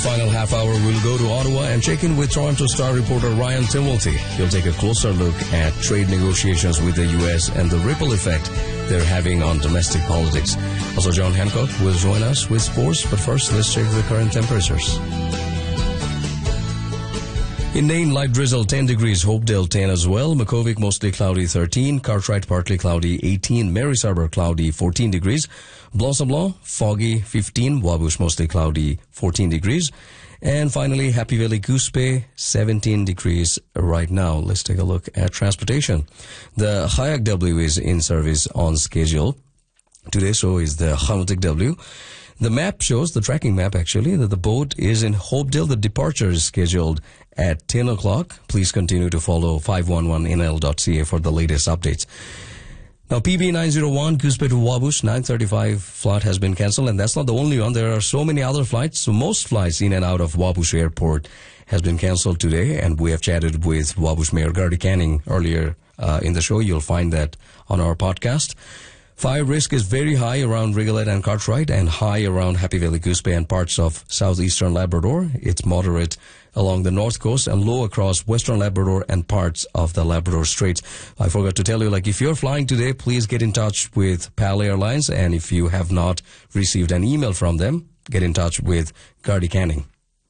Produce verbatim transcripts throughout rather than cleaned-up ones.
final half hour, we'll go to Ottawa and check in with Toronto Star reporter Ryan Timolty. He'll take a closer look at trade negotiations with the U S and the ripple effect they're having on domestic politics. Also, John Hancock will join us with sports, but first, let's check the current temperatures. In Nain, light drizzle, ten degrees. Hopedale, ten as well. Makkovik, mostly cloudy, thirteen. Cartwright, partly cloudy, eighteen. Mary's Harbour, cloudy, fourteen degrees. Blossom Law, foggy, fifteen. Wabush, mostly cloudy, fourteen degrees. And finally, Happy Valley, Goose Bay, seventeen degrees right now. Let's take a look at transportation. The Hayak W is in service on schedule today, so is the Hanutik W. The map shows, the tracking map actually, that the boat is in Hopedale. The departure is scheduled at ten o'clock. Please continue to follow five one one N L dot C A for the latest updates. Now, P B nine oh one, Goose Bay to Wabush, nine thirty-five flight has been cancelled, and that's not the only one. There are so many other flights. So most flights in and out of Wabush Airport has been cancelled today, and we have chatted with Wabush Mayor Gardy Canning earlier uh, in the show. You'll find that on our podcast. Fire risk is very high around Rigolet and Cartwright, and high around Happy Valley, Goose Bay and parts of southeastern Labrador. It's moderate along the north coast and low across western Labrador and parts of the Labrador Straits. I forgot to tell you, like, if you're flying today, please get in touch with PAL Airlines, and if you have not received an email from them, get in touch with Gardy Canning.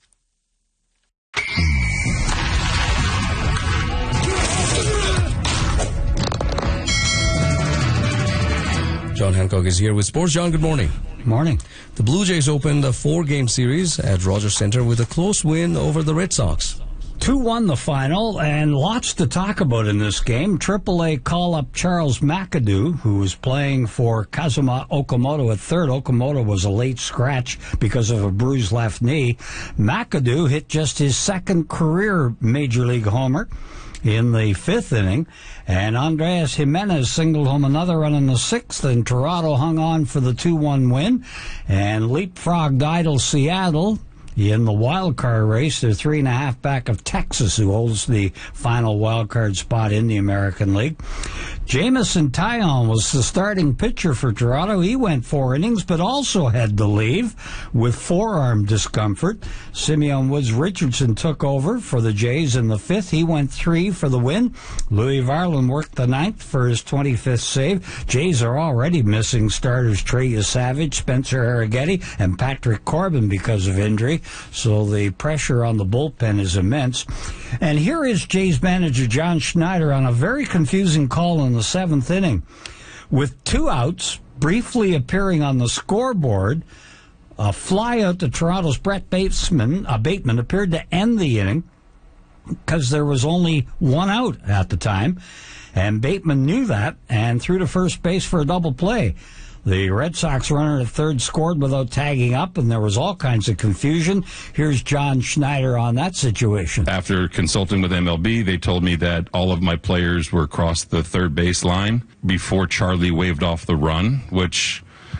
John Hancock is here with sports. John, good morning. Good morning. The Blue Jays opened a four-game series at Rogers Centre with a close win over the Red Sox. two one the final, and lots to talk about in this game. triple A call-up Charles McAdoo, who was playing for Kazuma Okamoto at third. Okamoto was a late scratch because of a bruised left knee. McAdoo hit just his second career Major League homer in the fifth inning, and Andres Jimenez singled home another run in the sixth, and Toronto hung on for the two one win and leapfrogged idle Seattle in the wild card race. They're three and a half back of Texas, who holds the final wild card spot in the American League. Jameson Taillon was the starting pitcher for Toronto. He went four innings, but also had to leave with forearm discomfort. Simeon Woods Richardson took over for the Jays in the fifth. He went three for the win. Louis Varland worked the ninth for his twenty-fifth save. Jays are already missing starters Treya Savage, Spencer Arrighetti, and Patrick Corbin because of injury, so the pressure on the bullpen is immense. And here is Jays manager John Schneider on a very confusing call in the seventh inning. With two outs, briefly appearing on the scoreboard, a fly out to Toronto's Brett Bateman, uh, Bateman appeared to end the inning because there was only one out at the time, and Bateman knew that and threw to first base for a double play. The Red Sox runner at third scored without tagging up, and there was all kinds of confusion. Here's John Schneider on that situation. After consulting with M L B, they told me that all of my players were across the third base line before Charlie waved off the run, which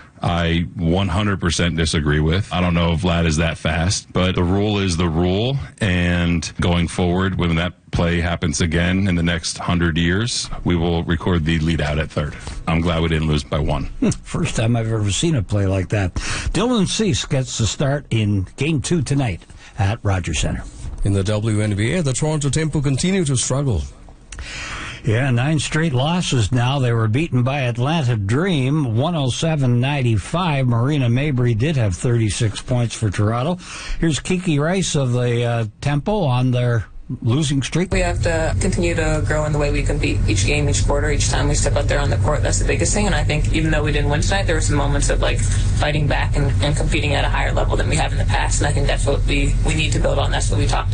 I one hundred percent disagree with. I don't know if Vlad is that fast, but the rule is the rule, and going forward, when that play happens again in the next hundred years, we will record the lead out at third. I'm glad we didn't lose by one. First time I've ever seen a play like that. Dylan Cease gets the start in game two tonight at Rogers Centre. In the W N B A, the Toronto Tempo continue to struggle. Yeah, nine straight losses now. They were beaten by Atlanta Dream, one oh seven ninety-five. Marina Mabry did have thirty-six points for Toronto. Here's Kiki Rice of the uh, Tempo on their losing streak. We have to continue to grow in the way we compete each game, each quarter, each time we step out there on the court. That's the biggest thing, and I think even though we didn't win tonight, there were some moments of like fighting back and, and competing at a higher level than we have in the past, and I think that's what we, we need to build on. That's what we talked